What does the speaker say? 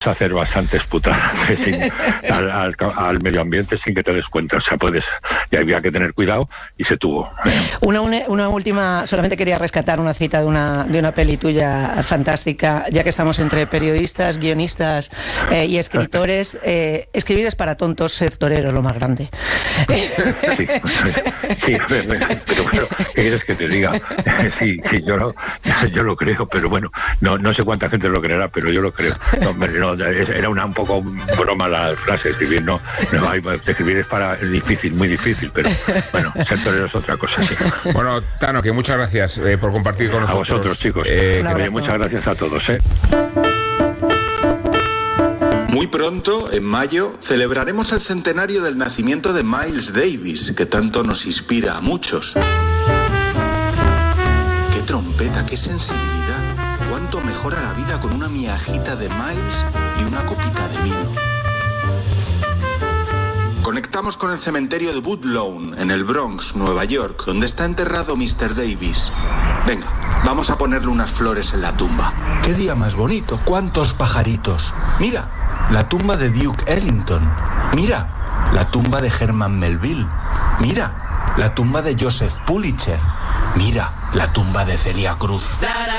hacer bastantes putadas al medio ambiente sin que te des cuenta, o sea, y había que tener cuidado y se tuvo. Una última, solamente quería rescatar una cita de una peli tuya fantástica, ya que estamos entre periodistas, guionistas y escritores. Escribir es para tontos, ser torero es lo más grande. Sí, pero bueno, ¿qué quieres que te diga? Sí, yo lo creo, pero bueno, no sé cuánta gente lo creerá, pero yo lo creo. No, era un poco broma la frase, escribir escribir es difícil, muy difícil, pero bueno, ser torero es otra cosa, sí. Bueno, Tano, que muchas gracias por compartir con nosotros. A vosotros, chicos. Muchas gracias a todos. Muy pronto, en mayo, celebraremos el centenario del nacimiento de Miles Davis, que tanto nos inspira a muchos. ¡Qué trompeta, qué sensibilidad! Cuánto mejora la vida con una miajita de Miles y una copita de vino. Conectamos con el cementerio de Woodlawn, en el Bronx, Nueva York, donde está enterrado Mr. Davis. Venga, vamos a ponerle unas flores en la tumba. ¡Qué día más bonito! ¡Cuántos pajaritos! Mira, la tumba de Duke Ellington. Mira, la tumba de Herman Melville. Mira, la tumba de Joseph Pulitzer. Mira, la tumba de Celia Cruz.